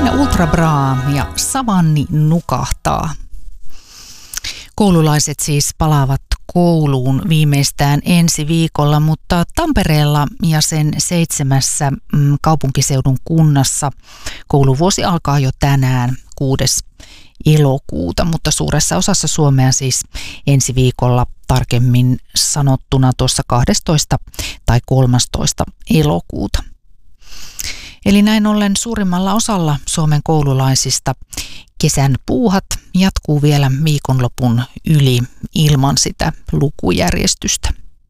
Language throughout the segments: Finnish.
Siinä Ultra Bra ja Savanni nukahtaa. Koululaiset siis palaavat kouluun viimeistään ensi viikolla, mutta Tampereella ja sen 7 kaupunkiseudun kunnassa kouluvuosi alkaa jo tänään 6. elokuuta, mutta suuressa osassa Suomea siis ensi viikolla, tarkemmin sanottuna tuossa 12. tai 13. elokuuta. Eli näin ollen suurimmalla osalla Suomen koululaisista kesän puuhat jatkuu vielä viikonlopun yli ilman sitä lukujärjestystä.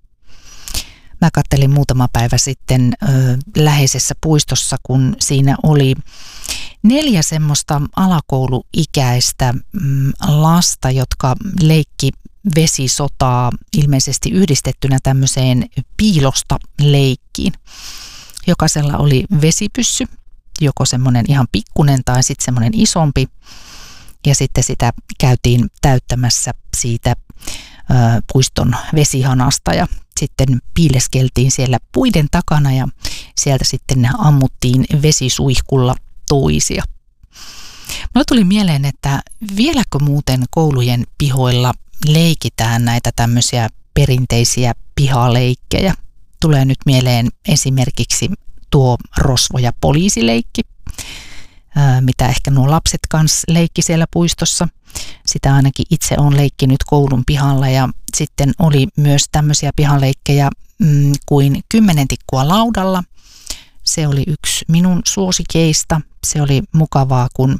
Mä kattelin muutama päivä sitten läheisessä puistossa, kun siinä oli 4 semmoista alakouluikäistä lasta, jotka leikki vesisotaa ilmeisesti yhdistettynä tämmöiseen piilosta leikkiin. Jokaisella oli vesipyssy, joko semmoinen ihan pikkunen tai sitten semmoinen isompi. Ja sitten sitä käytiin täyttämässä siitä puiston vesihanasta ja sitten piileskeltiin siellä puiden takana ja sieltä sitten ammuttiin vesisuihkulla toisia. Mulle tuli mieleen, että vieläkö muuten koulujen pihoilla leikitään näitä tämmöisiä perinteisiä pihaleikkejä. Tulee nyt mieleen esimerkiksi tuo rosvo- ja poliisileikki, mitä ehkä nuo lapset kanssa leikki siellä puistossa. Sitä ainakin itse olen leikkinyt koulun pihalla ja sitten oli myös tämmöisiä pihaleikkejä kuin 10 tikkua laudalla. Se oli yksi minun suosikeista. Se oli mukavaa, kun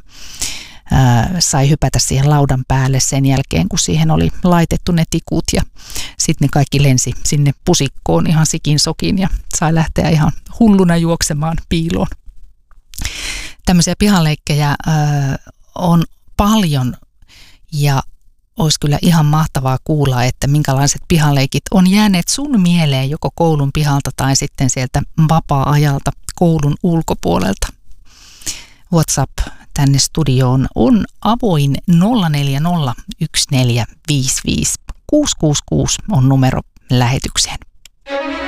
sai hypätä siihen laudan päälle sen jälkeen, kun siihen oli laitettu ne tikut ja sitten ne kaikki lensi sinne pusikkoon ihan sikin sokin ja sai lähteä ihan hulluna juoksemaan piiloon. Tämmöisiä pihaleikkejä on paljon ja olisi kyllä ihan mahtavaa kuulla, että minkälaiset pihaleikit on jääneet sun mieleen joko koulun pihalta tai sitten sieltä vapaa-ajalta koulun ulkopuolelta. WhatsApp tänne studioon on avoin 0401455666 on numero lähetykseen.